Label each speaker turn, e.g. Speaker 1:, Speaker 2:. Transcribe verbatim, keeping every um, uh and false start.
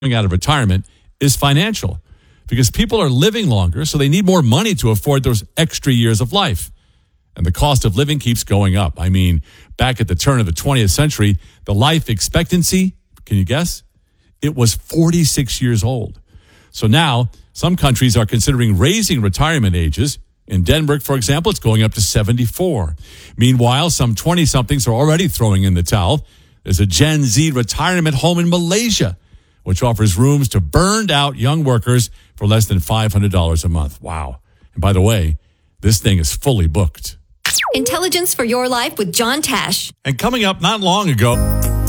Speaker 1: out of retirement is financial, because people are living longer, so they need more money to afford those extra years of life. And the cost of living keeps going up. I mean, back at the turn of the twentieth century, the life expectancy, can you guess? It was forty-six years old. So now some countries are considering raising retirement ages. In Denmark, for example, it's going up to seventy-four. Meanwhile, some twenty-somethings are already throwing in the towel. There's a Gen Z retirement home in Malaysia, which offers rooms to burned out young workers for less than five hundred dollars a month. Wow. And by the way, this thing is fully booked.
Speaker 2: Intelligence for your life with John Tash.
Speaker 1: And coming up not long ago...